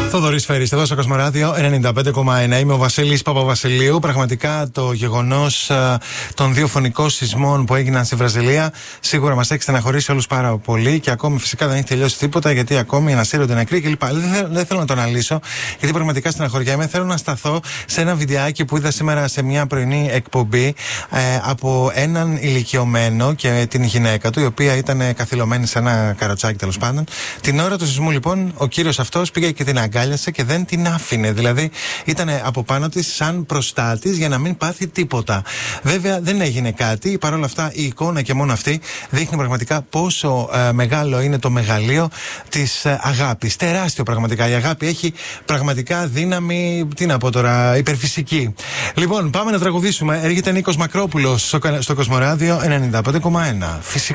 Θοδωρής Φέρης, εδώ στο Κοσμοράδιο 95,1. Είμαι ο Βασίλης Παπαβασιλείου. Πραγματικά το γεγονός των δύο φωνικών σεισμών που έγιναν στη Βραζιλία σίγουρα μας έχει στεναχωρήσει όλους πάρα πολύ και ακόμη φυσικά δεν έχει τελειώσει τίποτα, γιατί ακόμη ανασύρονται νεκροί κλπ. Δεν θέλω να το αναλύσω, γιατί πραγματικά στεναχωριέμαι. Θέλω να σταθώ σε ένα βιντεάκι που είδα σήμερα σε μια πρωινή εκπομπή από έναν ηλικιωμένο και την γυναίκα του, η οποία ήταν καθυλωμένη σε ένα καροτσάκι τέλος πάντων. Την ώρα του σεισμού, λοιπόν, ο κύριος αυτός πήγε και την αγκάλιασε και δεν την άφηνε. Δηλαδή ήταν από πάνω της σαν προστάτης για να μην πάθει τίποτα. Βέβαια δεν έγινε κάτι. Παρ' όλα αυτά η εικόνα και μόνο αυτή δείχνει πραγματικά πόσο μεγάλο είναι το μεγαλείο της αγάπης. Τεράστιο πραγματικά. Η αγάπη έχει πραγματικά δύναμη, τι να πω τώρα, υπερφυσική. Λοιπόν, πάμε να τραγουδήσουμε. Έρχεται Νίκος Μακρόπουλος στο Κοσμοράδιο 95,1. Φυσικά.